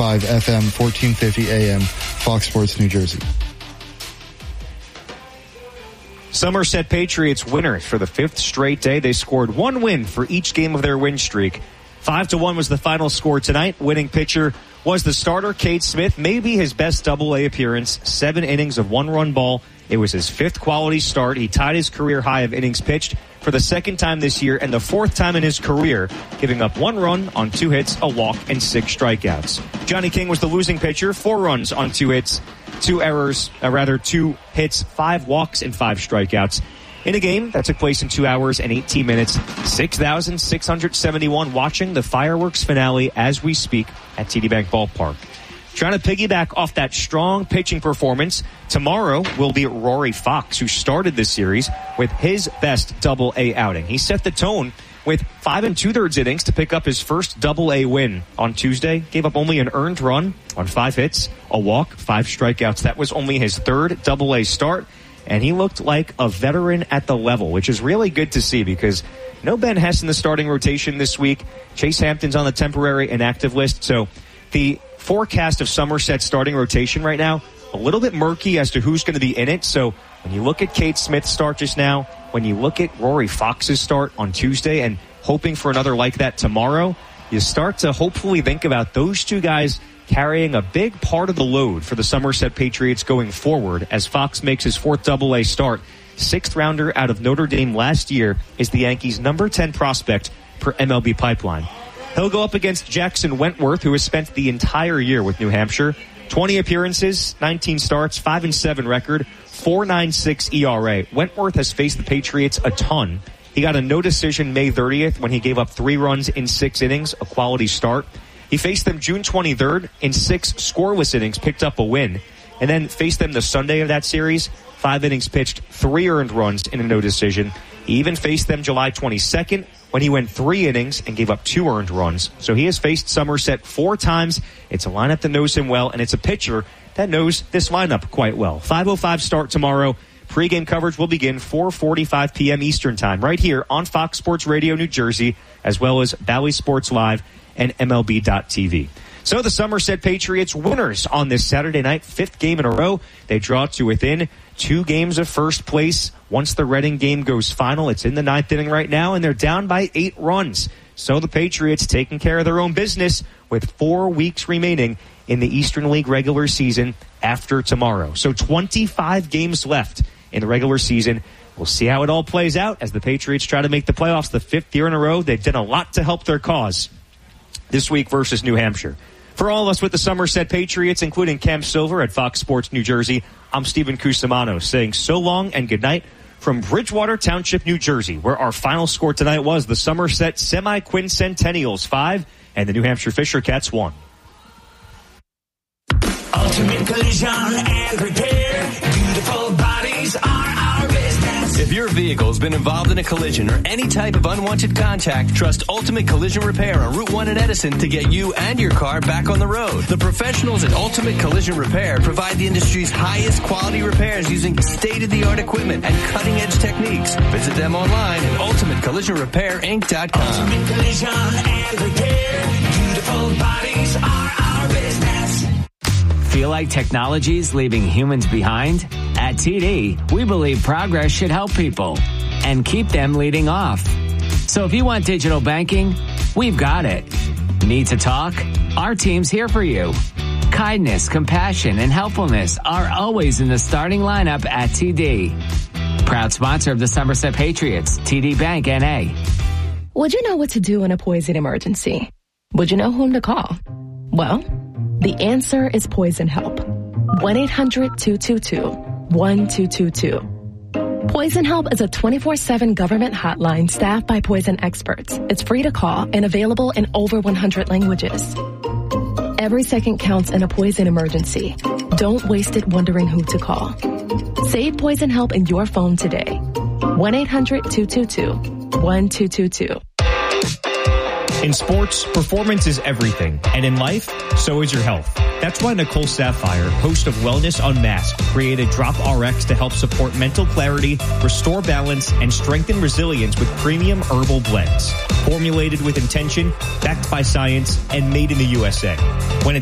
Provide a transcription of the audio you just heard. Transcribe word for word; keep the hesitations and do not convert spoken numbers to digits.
five F M, fourteen fifty A M, Fox Sports New Jersey. Somerset Patriots winners for the fifth straight day. They scored one win for each game of their win streak. Five to one was the final score tonight. Winning pitcher was the starter, Cade Smith. Maybe his best double-A appearance. Seven innings of one-run ball. It was his fifth quality start. He tied his career high of innings pitched for the second time this year and the fourth time in his career, giving up one run on two hits, a walk, and six strikeouts. Johnny King was the losing pitcher. Four runs on two hits, two errors, uh, rather two hits, five walks, and five strikeouts. In a game that took place in two hours and eighteen minutes, six thousand six hundred seventy-one watching the fireworks finale as we speak at T D Bank Ballpark. Trying to piggyback off that strong pitching performance, tomorrow will be Rory Fox, who started this series with his best double-A outing. He set the tone with five and two-thirds innings to pick up his first double-A win on Tuesday. Gave up only an earned run on five hits, a walk, five strikeouts. That was only his third double-A start, and he looked like a veteran at the level, which is really good to see because no Ben Hess in the starting rotation this week. Chase Hampton's on the temporary inactive list, so the forecast of Somerset's starting rotation right now, a little bit murky as to who's going to be in it. So when you look at Cade Smith's start just now, when you look at Rory Fox's start on Tuesday and hoping for another like that tomorrow, you start to hopefully think about those two guys carrying a big part of the load for the Somerset Patriots going forward as Fox makes his fourth double-A start. Sixth rounder out of Notre Dame last year is the Yankees' number ten prospect per M L B Pipeline. He'll go up against Jackson Wentworth, who has spent the entire year with New Hampshire. twenty appearances, nineteen starts, five and seven record, four point nine six E R A. Wentworth has faced the Patriots a ton. He got a no decision May thirtieth when he gave up three runs in six innings, a quality start. He faced them June twenty-third in six scoreless innings, picked up a win, and then faced them the Sunday of that series, five innings pitched, three earned runs in a no decision. He even faced them July twenty-second when he went three innings and gave up two earned runs. So he has faced Somerset four times. It's a lineup that knows him well, and it's a pitcher that knows this lineup quite well. five oh five start tomorrow. Pre-game coverage will begin four forty-five p.m. Eastern Time right here on Fox Sports Radio New Jersey, as well as Bally Sports Live and M L B dot T V. So the Somerset Patriots winners on this Saturday night, fifth game in a row. They draw to within two games of first place. Once the Reading game goes final, it's in the ninth inning right now, and they're down by eight runs. So the Patriots taking care of their own business with four weeks remaining in the Eastern League regular season after tomorrow. So twenty-five games left in the regular season. We'll see how it all plays out as the Patriots try to make the playoffs the fifth year in a row. They've done a lot to help their cause this week versus New Hampshire. For all of us with the Somerset Patriots, including Cam Silver at Fox Sports New Jersey, I'm Stephen Cusimano saying so long and good night from Bridgewater Township, New Jersey, where our final score tonight was the Somerset Semi-Quincentennials five and the New Hampshire Fisher Cats one. Ultimate Collision and Repair. Beautiful bodies are our business. If your vehicle's been involved in a collision or any type of unwanted contact, trust Ultimate Collision Repair on Route one in Edison to get you and your car back on the road. The professionals at Ultimate Collision Repair provide the industry's highest quality repairs using state-of-the-art equipment and cutting-edge techniques. Visit them online at ultimate collision repair inc dot com. Ultimate Collision and Repair. Beautiful bodies are our business. Feel like technology's leaving humans behind? At T D, we believe progress should help people and keep them leading off. So if you want digital banking, we've got it. Need to talk? Our team's here for you. Kindness, compassion, and helpfulness are always in the starting lineup at T D. Proud sponsor of the Somerset Patriots, T D Bank N A. Would you know what to do in a poison emergency? Would you know whom to call? Well, the answer is Poison Help. one eight hundred two two two one two two two. Poison Help is a twenty-four seven government hotline staffed by poison experts. It's free to call and available in over one hundred languages. Every second counts in a poison emergency. Don't waste it wondering who to call. Save Poison Help in your phone today. one eight hundred two two two one two two two. In sports, performance is everything, and in life, so is your health. That's why Nicole Sapphire, host of Wellness Unmasked, created Drop R X to help support mental clarity, restore balance, and strengthen resilience with premium herbal blends. Formulated with intention, backed by science, and made in the U S A. When